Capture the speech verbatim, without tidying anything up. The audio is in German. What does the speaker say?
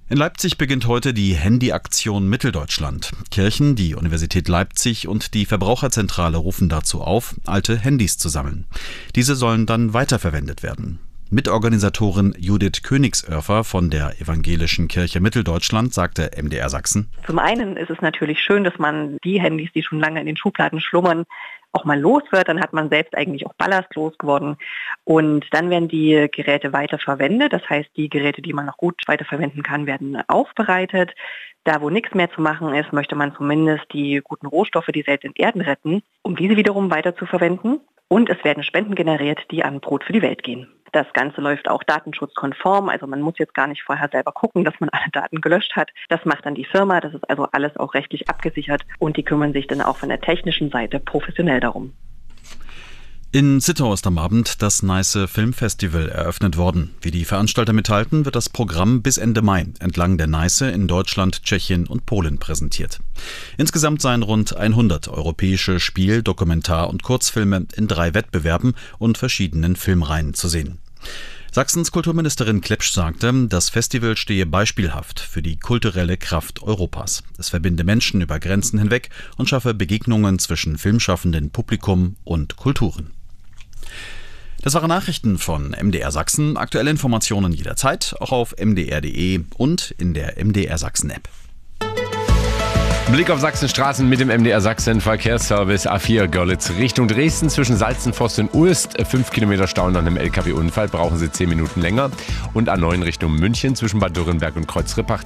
In Leipzig beginnt heute die Handy-Aktion Mitteldeutschland. Kirchen, die Universität Leipzig und die Verbraucherzentrale rufen dazu auf, alte Handys zu sammeln. Diese sollen dann weiterverwendet werden. Mitorganisatorin Judith Königsörfer von der Evangelischen Kirche Mitteldeutschland sagte M D R Sachsen: Zum einen ist es natürlich schön, dass man die Handys, die schon lange in den Schubladen schlummern, auch mal los wird. Dann hat man selbst eigentlich auch ballastlos geworden. Und dann werden die Geräte weiter verwendet. Das heißt, die Geräte, die man noch gut weiterverwenden kann, werden aufbereitet. Da, wo nichts mehr zu machen ist, möchte man zumindest die guten Rohstoffe, die seltenen Erden retten, um diese wiederum weiter zu verwenden. Und es werden Spenden generiert, die an Brot für die Welt gehen. Das Ganze läuft auch datenschutzkonform, also man muss jetzt gar nicht vorher selber gucken, dass man alle Daten gelöscht hat. Das macht dann die Firma, das ist also alles auch rechtlich abgesichert und die kümmern sich dann auch von der technischen Seite professionell darum. In Zittau ist am Abend das Neiße Filmfestival eröffnet worden. Wie die Veranstalter mitteilten, wird das Programm bis Ende Mai entlang der Neiße in Deutschland, Tschechien und Polen präsentiert. Insgesamt seien rund hundert europäische Spiel-, Dokumentar- und Kurzfilme in drei Wettbewerben und verschiedenen Filmreihen zu sehen. Sachsens Kulturministerin Klepsch sagte, das Festival stehe beispielhaft für die kulturelle Kraft Europas. Es verbinde Menschen über Grenzen hinweg und schaffe Begegnungen zwischen filmschaffendem Publikum und Kulturen. Das waren Nachrichten von M D R Sachsen. Aktuelle Informationen jederzeit, auch auf m d r punkt d e und in der M D R Sachsen App. Blick auf Sachsenstraßen mit dem M D R Sachsen Verkehrsservice. A vier Görlitz Richtung Dresden zwischen Salzenforst und Ulst. fünf Kilometer Stau nach einem L K W-Unfall, brauchen Sie zehn Minuten länger. Und A neun Richtung München zwischen Bad Dürrenberg und Kreuzrippach.